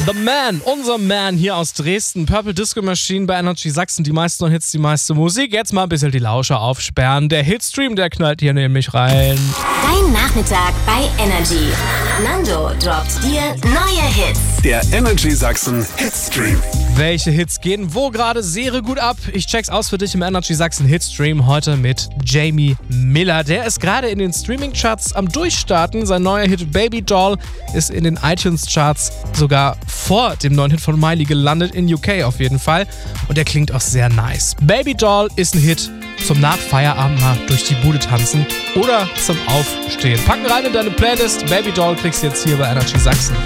The Man, unser Man hier aus Dresden. Purple Disco Machine bei Energy Sachsen. Die meisten neuen Hits, die meiste Musik. Jetzt mal ein bisschen die Lauscher aufsperren. Der Hitstream, der knallt hier nämlich rein. Dein Nachmittag bei Energy. Nando droppt dir neue Hits. Der Energy Sachsen Hitstream. Welche Hits gehen wo gerade sehr gut ab? Ich check's aus für dich im Energy Sachsen Hitstream heute mit Jamie Miller. Der ist gerade in den Streaming-Charts am Durchstarten. Sein neuer Hit Baby Doll ist in den iTunes-Charts sogar vor dem neuen Hit von Miley gelandet, in UK auf jeden Fall. Und der klingt auch sehr nice. Baby Doll ist ein Hit zum Nachfeierabend mal durch die Bude tanzen oder zum Aufstehen. Packen rein in deine Playlist. Baby Doll kriegst du jetzt hier bei Energy Sachsen.